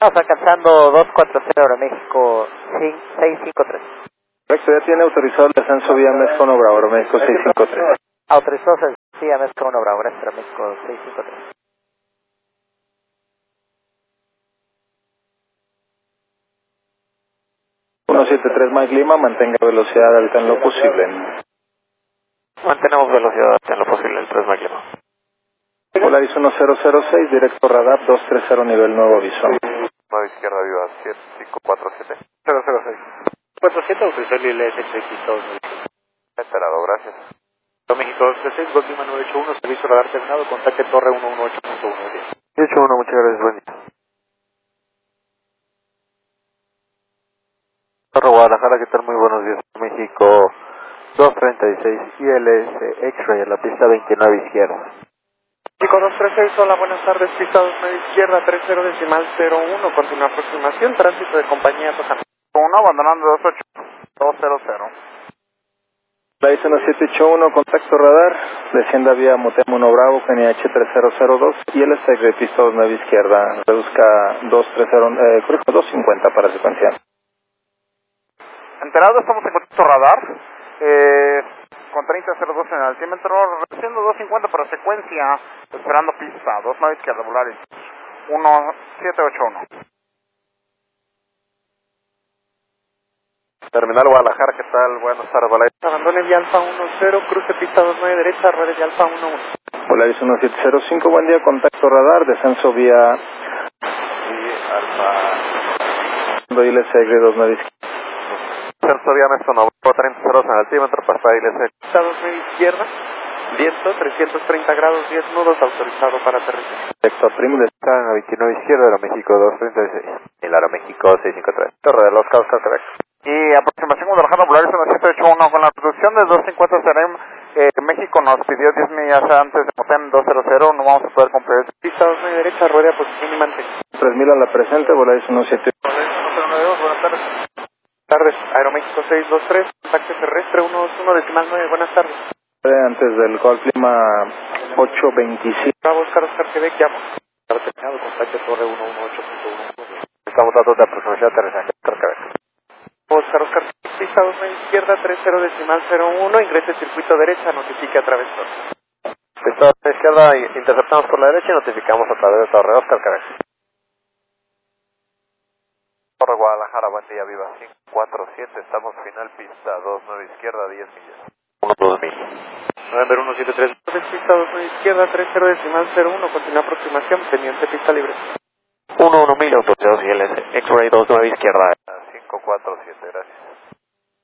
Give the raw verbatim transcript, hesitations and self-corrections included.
Estamos alcanzando dos cuatro cero Aeroméxico seis cinco tres. Correcto, ya tiene autorizado el descenso vía Mezco uno Bravo, Aeroméxico seis cinco tres. Autorizado sí, a Mezco uno Bravo, gracias Aeroméxico seis cinco tres. uno siete tres Mike Lima, mantenga velocidad alta en lo posible. Mantenemos velocidad alta en lo posible, el tres Mike Lima. Polaris uno cero cero seis, directo radar dos tres cero, nivel nuevo aviso. nueve izquierda viva siete cinco cuatro siete. cero cero seis. cuatro siete, autorizado el I L S registrado. Enterado, gracias. México dos tres seis, Golf Lima nueve ocho uno, servicio radar terminado, contacte torre uno uno ocho punto uno. ocho uno, muchas gracias, buen día. Torre Guadalajara, ¿qué tal? Muy buenos días. México dos treinta y seis, I L S X-Ray a la pista veintinueve izquierda. México dos tres seis, hola, buenas tardes, pista dos nueve izquierda, tres cero decimal cero uno, continua aproximación, tránsito de compañía Tocan. uno, abandonando dos ocho dos cero cero. Polaris uno siete ocho uno, contacto radar, descienda vía Motem uno Bravo, N H tres cero cero dos, y el S de pista dos nueve izquierda, reduzca dos tres cero, eh, correcto, dos cincuenta para secuenciar. Enterado, estamos en contacto radar, eh, con treinta cero dos en el altímetro, reduciendo dos cincuenta para secuencia, esperando pista, dos nueve izquierda, Volaris, uno siete ocho uno. Terminal Guadalajara, ¿qué tal? Buenas tardes, Volaris. Abandone vía Alfa uno cero, cruce pista dos nueve derecha, ruede vía Alfa uno uno. Polaris uno siete cero cinco, buen día, contacto radar, descenso vía... Y Alfa... I L S dos nueve izquierda. Descenso vía Mesto Novo, treinta cero dos en el altímetro, pasa I L S. Pista dos nueve izquierda, viento trescientos treinta grados, diez nudos, autorizado para aterrizar. Directo a Prim, Está en la veintinueve izquierda, Aeroméxico dos treinta y seis. El Aeroméxico seis cinco tres. Torre de los Cabos, correcto. Y aproximación Guadalajara, Polaris uno siete ocho uno, con la reducción de dos cincuenta serem, eh, México nos pidió diez millas antes de Motem dos cero cero, no vamos a poder cumplir. Pista dos nueve derecha, ruede a posición y mantén. tres mil a la presente, Polaris uno siete ocho. Polaris uno cero nueve dos, buenas tardes. Tardes, Aeroméxico seis dos tres, contacto terrestre uno dos uno decimal nueve, buenas tardes. Antes del Golf Lima ocho veintisiete. Bravo, Oscar, Oscar, Quebec, llamo. Terminado, contacte torre uno uno ocho punto uno. Estamos datos de aproximación de aterrizaje, Quebec. Oscar, Oscar, pista dos nueve izquierda, tres cero decimal cero uno, ingrese circuito derecha, notifique a través de... Pista a la izquierda, interceptamos por la derecha y notificamos a través de Torre Oscar, Quebec. Torre Guadalajara, buen día, viva cinco cuatro siete, estamos final pista dos nueve izquierda, diez millas. uno dos mil. November uno siete tres, pista dos nueve izquierda, tres cero decimal cero uno, continua aproximación, pendiente pista libre. uno uno mil, autorizados I L S, X-Ray dos nueve izquierda. cinco cuatro siete, gracias.